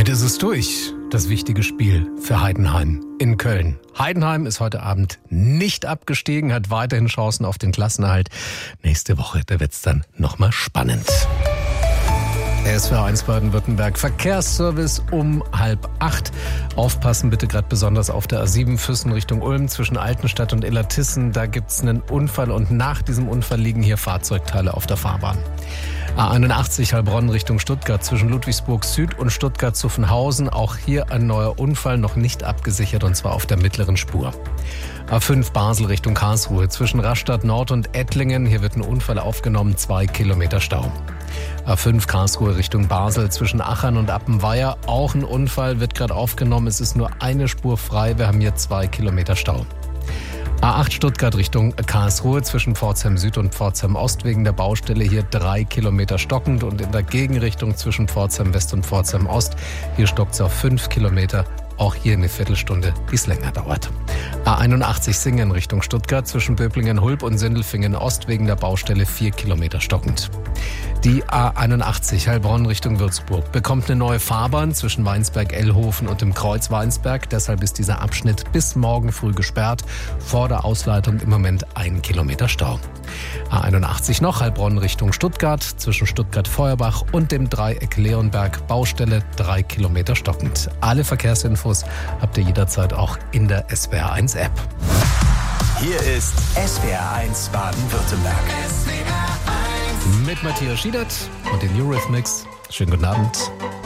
Damit ist es durch, das wichtige Spiel für Heidenheim in Köln. Heidenheim ist heute Abend nicht abgestiegen, hat weiterhin Chancen auf den Klassenerhalt. Nächste Woche, da wird's dann nochmal spannend. SWR1 Baden-Württemberg, Verkehrsservice um 7:30. Aufpassen bitte gerade besonders auf der A7 Füssen Richtung Ulm zwischen Altenstadt und Illertissen. Da gibt's einen Unfall und nach diesem Unfall liegen hier Fahrzeugteile auf der Fahrbahn. A81 Heilbronn Richtung Stuttgart zwischen Ludwigsburg Süd und Stuttgart-Zuffenhausen. Auch hier ein neuer Unfall, noch nicht abgesichert, und zwar auf der mittleren Spur. A5 Basel Richtung Karlsruhe zwischen Rastatt Nord und Ettlingen. Hier wird ein Unfall aufgenommen, 2 Kilometer Stau. A5 Karlsruhe Richtung Basel zwischen Achern und Appenweier. Auch ein Unfall, wird gerade aufgenommen. Es ist nur eine Spur frei. Wir haben hier 2 Kilometer Stau. A8 Stuttgart Richtung Karlsruhe zwischen Pforzheim Süd und Pforzheim Ost wegen der Baustelle hier 3 Kilometer stockend, und in der Gegenrichtung zwischen Pforzheim West und Pforzheim Ost, hier stockt es auf 5 Kilometer. Auch hier eine Viertelstunde, die es länger dauert. A81 Singen Richtung Stuttgart zwischen Böblingen-Hulb und Sindelfingen Ost wegen der Baustelle 4 Kilometer stockend. Die A81 Heilbronn Richtung Würzburg bekommt eine neue Fahrbahn zwischen Weinsberg-Ellhofen und dem Kreuz Weinsberg. Deshalb ist dieser Abschnitt bis morgen früh gesperrt. Vor der Ausleitung im Moment 1 Kilometer Stau. A81 noch Heilbronn Richtung Stuttgart zwischen Stuttgart-Feuerbach und dem Dreieck Leonberg. Baustelle 3 Kilometer stockend. Alle Verkehrsinfos habt ihr jederzeit auch in der SWR1 App. Hier ist SWR1 Baden-Württemberg. Mit Matthias Schiedert und den Eurythmics. Schönen guten Abend.